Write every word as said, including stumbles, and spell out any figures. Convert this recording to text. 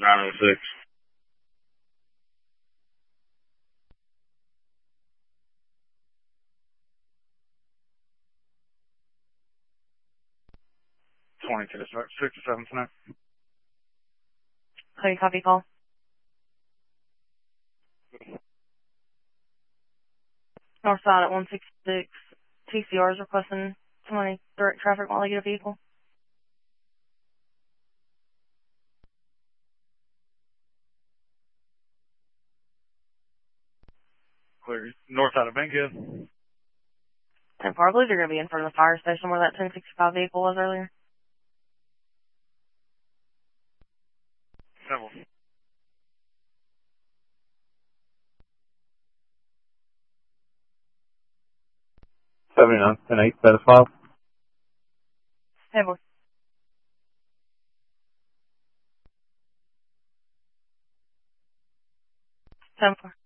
nine oh six. twenty-two, sorry, sixty-seven tonight. Okay, copy call. North side at one sixty-six. T C R is requesting somebody direct traffic while they get a vehicle. Clear. North side of Bankhead. And I believe they're going to be in front of the fire station where that ten sixty-five vehicle was earlier. Several. seventy-nine, ten eight, status five. Hey, boy. ten four.